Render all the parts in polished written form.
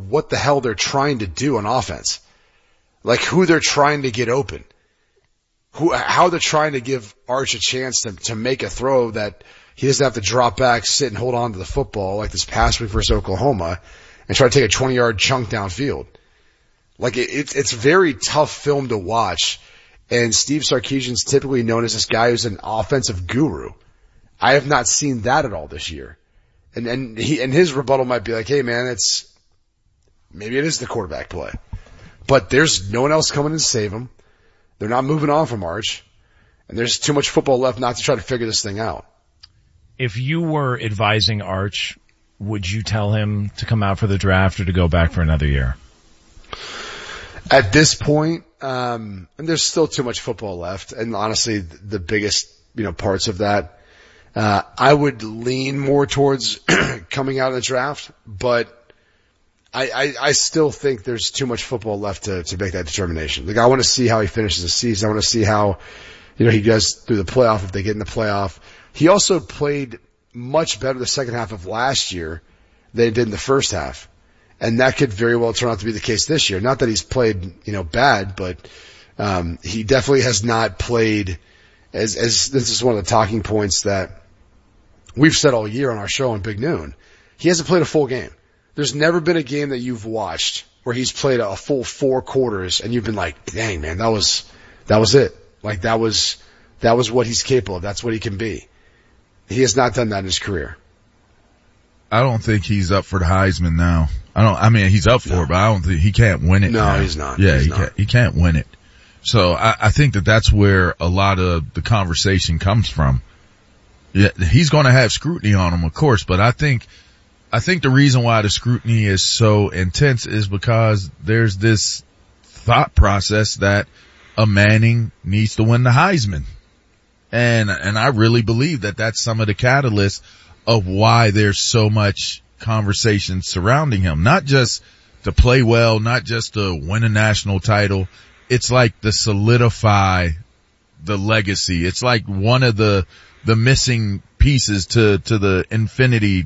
what the hell they're trying to do on offense. Like who they're trying to get open. How they're trying to give Arch a chance to make a throw that he doesn't have to drop back, sit and hold on to the football like this past week versus Oklahoma and try to take a 20-yard chunk downfield. Like it's very tough film to watch. And Steve Sarkisian's typically known as this guy who's an offensive guru. I have not seen that at all this year. And his rebuttal might be like, hey man, maybe it is the quarterback play. But there's no one else coming in to save him. They're not moving on from Arch. And there's too much football left not to try to figure this thing out. If you were advising Arch, would you tell him to come out for the draft or to go back for another year? At this point, and there's still too much football left. And honestly, the biggest, parts of that, I would lean more towards coming out of the draft, but I still think there's too much football left to make that determination. Like I want to see how he finishes the season. I want to see how, he does through the playoff if they get in the playoff. He also played much better the second half of last year than he did in the first half. And that could very well turn out to be the case this year. Not that he's played, bad, but, he definitely has not played as this is one of the talking points that we've said all year on our show on Big Noon. He hasn't played a full game. There's never been a game that you've watched where he's played a full 4 quarters and you've been like, dang man, that was it. Like that was what he's capable of. That's what he can be. He has not done that in his career. I don't think he's up for the Heisman now. He's up for it, but I don't think he can't win it. No, now. He's not. Yeah, he can't win it. So I think that's where a lot of the conversation comes from. Yeah, he's going to have scrutiny on him, of course, but I think the reason why the scrutiny is so intense is because there's this thought process that a Manning needs to win the Heisman. And I really believe that that's some of the catalysts of why there's so much conversation surrounding him. Not just to play well, not just to win a national title. It's like to solidify the legacy. It's like one of the missing pieces to the infinity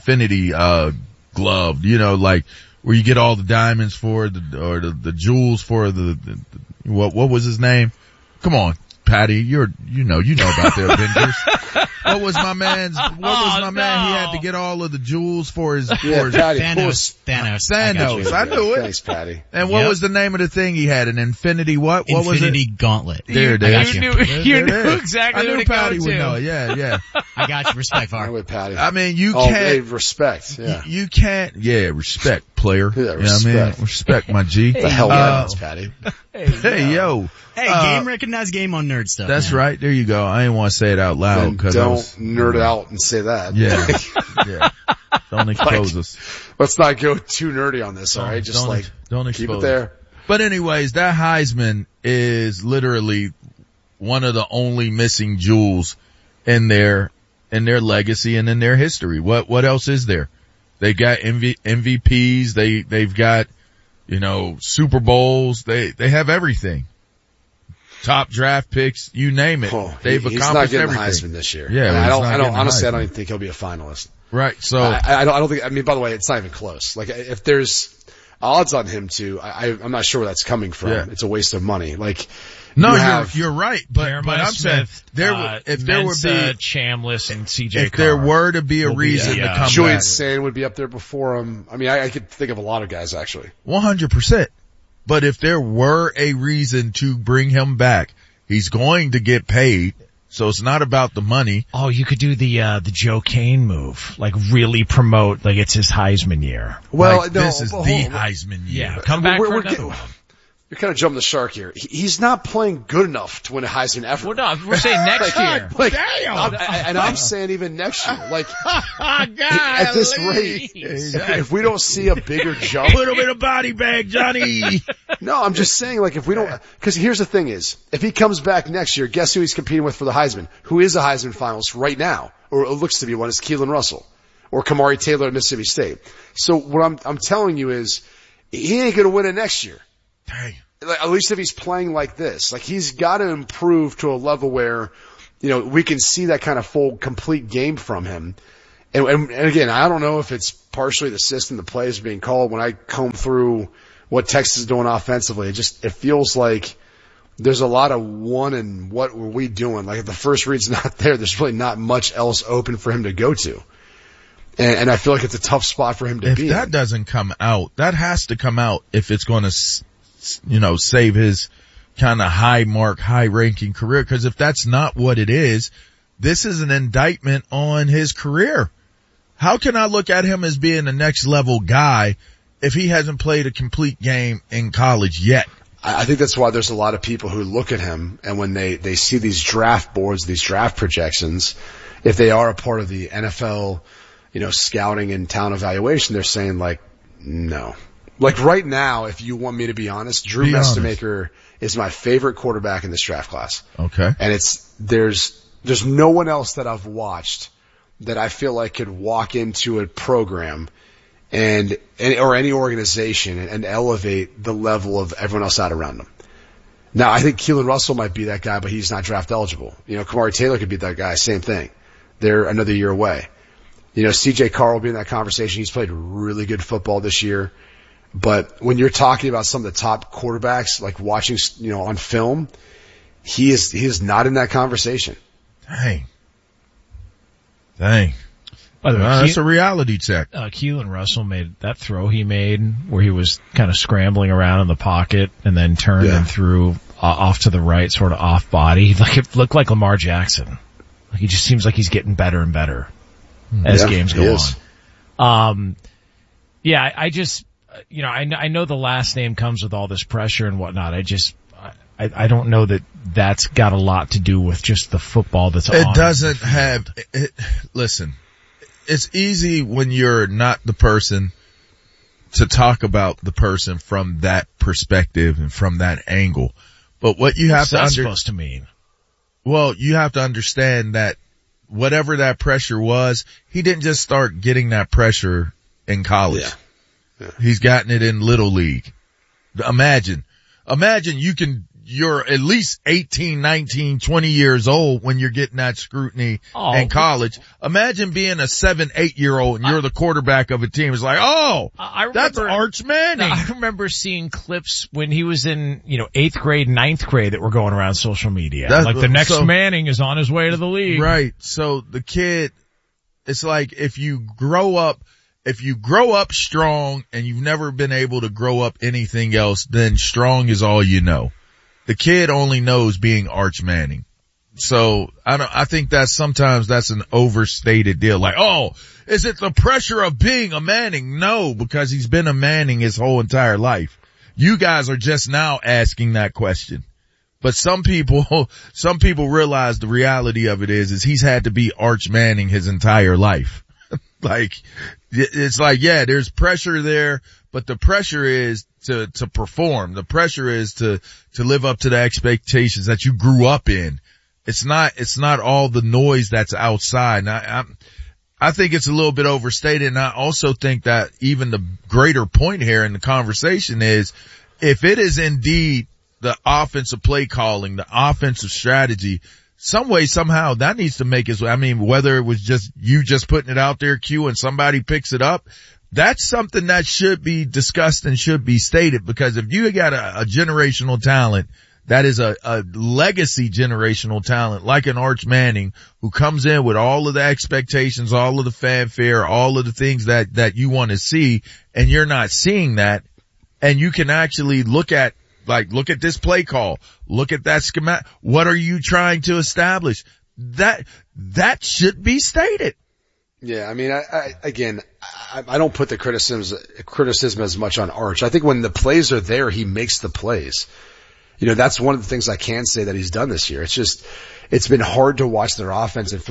glove, like where you get all the diamonds for the jewels for what was his name? Come on, Patty, you know about the Avengers. What was my man? He had to get all of the jewels for his Patty, Thanos. I knew it. Thanks, Patty. And what was the name of the thing he had? An infinity what? What was it? Infinity Gauntlet. There it is. You knew exactly what it Patty goes would to. know. Yeah. I got you. Respect, Var. I'm with Patty. You can't. Hey, respect. Yeah. You can't. Yeah, respect, player. Yeah, You know what I mean? Respect, my G. The hell happens, Patty. Hey, yo. Hey, game recognized game on nerd stuff. That's man. right. There you go. I didn't want to say it out loud. Then don't nerd out and say that. Yeah. Yeah. Don't expose us. Let's not go too nerdy on this, alright? Just don't keep expose it there. But anyways, that Heisman is literally one of the only missing jewels in their legacy and in their history. What else is there? They got MVPs. They've got, Super Bowls. They have everything. Top draft picks, you name it. They've accomplished everything. He's not getting the Heisman this year. Yeah, I don't even think he'll be a finalist. Right. So I don't think. By the way, it's not even close. Like if there's odds on him to, I'm not sure where that's coming from. Yeah. It's a waste of money. Like you're right. But I'm saying if there would be Chambliss and CJ. If there were to be a reason to come Julian back, Sand would be up there before him. I could think of a lot of guys actually. 100%. But if there were a reason to bring him back, he's going to get paid. So it's not about the money. Oh, you could do the Joe Kane move. Like really promote, like it's his Heisman year. Well, this is the Heisman year. Yeah, come back for another one. You're kind of jumping the shark here. He's not playing good enough to win a Heisman ever. Well, no, we're saying next year. Damn! I'm saying even next year. Like, at this rate, if we don't see a bigger jump. Put him in a body bag, Johnny. No, I'm just saying, like, if we don't, because here's the thing is, if he comes back next year, guess who he's competing with for the Heisman? Who is a Heisman finalist right now? Or it looks to be one, is Keelan Russell. Or Kamari Taylor at Mississippi State. So what I'm telling you is, he ain't gonna win it next year. Dang. Like, at least if he's playing like this. Like, he's gotta improve to a level where, we can see that kind of full, complete game from him. And again, I don't know if it's partially the system the plays being called. When I comb through what Texas is doing offensively, it feels like there's a lot of one and what were we doing? Like if the first read's not there, there's really not much else open for him to go to. And I feel like it's a tough spot for him to be in. If that doesn't come out, that has to come out if it's going to, save his kind of high ranking career. Cause if that's not what it is, this is an indictment on his career. How can I look at him as being the next level guy if he hasn't played a complete game in college yet? I think that's why there's a lot of people who look at him and when they see these draft boards, these draft projections, if they are a part of the NFL, scouting and talent evaluation, they're saying like, no. Like right now, if you want me to be honest, Drew Mestemaker is my favorite quarterback in this draft class. Okay. And there's no one else that I've watched that I feel like could walk into a program or any organization and elevate the level of everyone else out around them. Now, I think Keelan Russell might be that guy, but he's not draft eligible. Kamari Taylor could be that guy, same thing. They're another year away. CJ Carr will be in that conversation. He's played really good football this year. But when you're talking about some of the top quarterbacks, like watching, on film, he is not in that conversation. Dang. By the way, that's a reality check. Keelan Russell made that throw he made where he was kind of scrambling around in the pocket and then turned and threw off to the right, sort of off body. Like it looked like Lamar Jackson. Like he just seems like he's getting better and better as games go on. I just, I know the last name comes with all this pressure and whatnot. I don't know that that's got a lot to do with just the football that's on. It doesn't have, listen, it's easy when you're not the person to talk about the person from that perspective and from that angle. But what you have What's that supposed to mean? Well, you have to understand that whatever that pressure was, he didn't just start getting that pressure in college. Yeah. He's gotten it in Little League. Imagine you're at least 18, 19, 20 years old when you're getting that scrutiny in college. Imagine being a 7, 8-year-old and you're the quarterback of a team. It's like, that's Arch Manning. I remember seeing clips when he was in, 8th grade, 9th grade that were going around social media. The next Manning is on his way to the league. Right. So the kid, it's like if you grow up strong and you've never been able to grow up anything else, then strong is all you know. The kid only knows being Arch Manning. So I think sometimes that's an overstated deal. Like, is it the pressure of being a Manning? No, because he's been a Manning his whole entire life. You guys are just now asking that question. But some people realize the reality of it is he's had to be Arch Manning his entire life. It's like, there's pressure there, but the pressure is to perform. The pressure is to live up to the expectations that you grew up in. It's not all the noise that's outside. And I think it's a little bit overstated. And I also think that even the greater point here in the conversation is if it is indeed the offensive play calling, the offensive strategy, some way, somehow that needs to make whether it was just you just putting it out there, Q, and somebody picks it up, that's something that should be discussed and should be stated, because if you got a generational talent that is a legacy generational talent like an Arch Manning who comes in with all of the expectations, all of the fanfare, all of the things that you want to see, and you're not seeing that, and you can actually look at this play call, look at that schematic. What are you trying to establish? That should be stated. Yeah, I don't put the criticism as much on Arch. I think when the plays are there, he makes the plays. That's one of the things I can say that he's done this year. It's been hard to watch their offense and feel